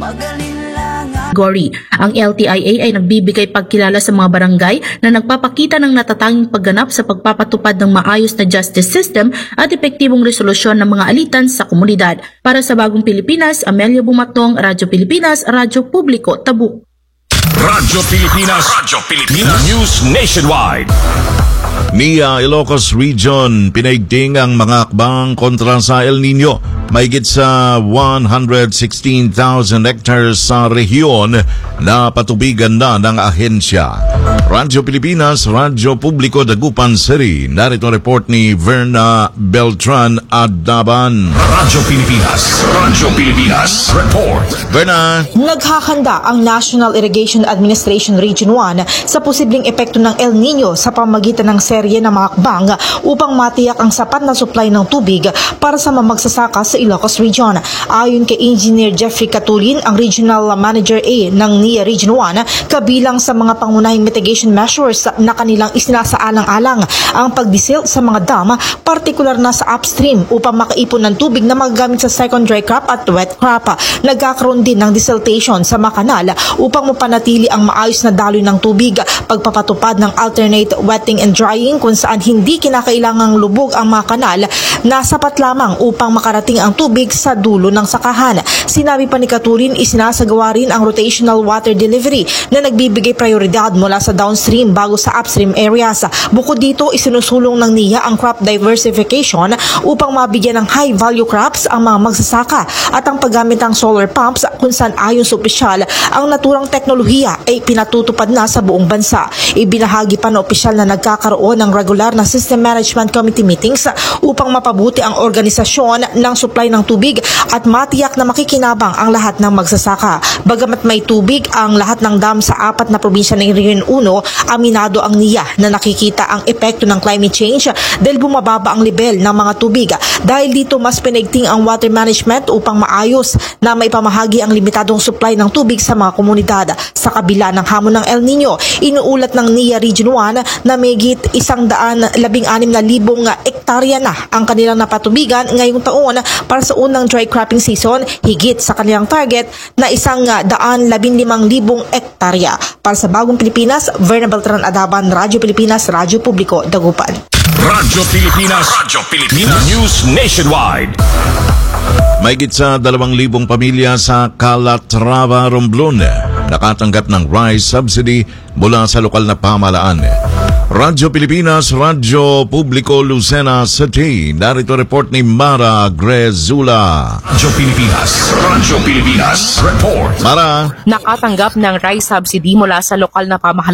Gori. Ang LTIA ay nagbibigay pagkilala sa mga barangay na nagpapakita ng natatanging pagganap sa pagpapatupad ng maayos na justice system at epektibong resolusyon ng mga alitan sa komunidad. Para sa Bagong Pilipinas, Amelia Bumatong, Radyo Pilipinas, Radyo Publiko, Tabuk. Radyo Pilipinas News Nationwide. NIA Ilocos Region pinaigting ang mga akbang kontra sa El Nino. Mahigit sa 116,000 hectares sa rehiyon na patubigan na ng ahensya. Radyo Pilipinas, Radyo Publiko, Dagupan City. Narito report ni Verna Beltran Adaban. Radyo Pilipinas report. Verna. Naghahanda ang National Irrigation Administration Region 1 sa posibleng epekto ng El Nino sa pamamagitan ng serye ng mga akbang upang matiyak ang sapat na supply ng tubig para sa mamagsasaka sa Ilocos Region. Ayon kay Engineer Jeffrey Catulin, ang Regional Manager A ng NIA Region 1, kabilang sa mga pangunahing mitigation measures na kanilang isinasaalang-alang ang pagdisil sa mga dam, partikular na sa upstream upang makaipon ng tubig na magagamit sa second dry crop at wet crop. Nagkakaroon din ng desiltation sa mga kanal upang mapanatili ang maayos na daloy ng tubig, pagpapatupad ng alternate wetting and drying kung saan hindi kinakailangang lubog ang mga kanal na sapat lamang upang makarating ang tubig sa dulo ng sakahan. Sinabi pa ni Catulin, isinasagawa rin ang rotational water delivery na nagbibigay prioridad mula sa downstream bago sa upstream areas. Bukod dito, isinusulong ng NIA ang crop diversification upang mabigyan ng high-value crops ang mga magsasaka at ang paggamit ng solar pumps kung saan ayon sa opisyal, ang naturang teknolohiya ay pinatutupad na sa buong bansa. Ibinahagi pa ng opisyal na nagkakaroon ng regular na System Management Committee meetings upang mapabuti ang organisasyon ng supply ng tubig at matiyak na makikinabang ang lahat ng magsasaka. Bagamat may tubig ang lahat ng dam sa 4 na probinsya ng Region 1, aminado ang NIA na nakikita ang epekto ng climate change dahil bumababa ang level ng mga tubig. Dahil dito, mas pinaigting ang water management upang maayos na maipamahagi ang limitadong supply ng tubig sa mga komunidad. Sa kabila ng hamon ng El Nino, inuulat ng NIA Region 1 na mahigit 116,000 hektarya na ang kanilang napatubigan ngayong taon para sa unang dry cropping season, higit sa kanilang target na 115,000 hektarya. Para sa Bagong Pilipinas, Verna Beltran Adaban, Radyo Pilipinas, Radyo Publiko, Dagupan. Radyo Pilipinas News Nationwide. Mahigit sa 2,000 pamilya sa Calatrava, Romblon nakatanggap ng rice subsidy mula sa lokal na pamahalaan. Radyo Pilipinas, Radyo Publiko, Lucena City. Narito report ni Mara Grezula. Radyo Pilipinas report. Mara. Nakatanggap ng rice subsidy mula sa lokal na pamahalaan